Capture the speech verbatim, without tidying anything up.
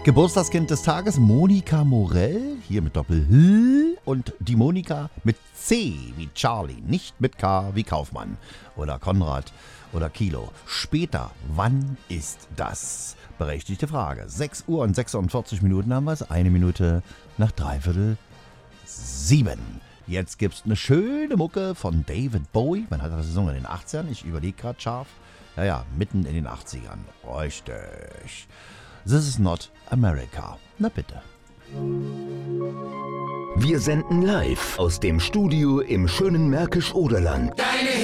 Geburtstagskind des Tages, Monika Morell, hier mit Doppel-H und die Monika mit C wie Charlie, nicht mit K wie Kaufmann oder Konrad oder Kilo. Später, wann ist das? Berechtigte Frage. sechs Uhr und sechsundvierzig Minuten haben wir es, eine Minute nach dreiviertel sieben. Jetzt gibt's eine schöne Mucke von David Bowie. Wann hat er das gesungen? In den achtzigern? Ich überlege gerade scharf. Ja, ja, mitten in den achtzigern. Richtig. This is not America. Na bitte. Wir senden live aus dem Studio im schönen Märkisch-Oderland. Deine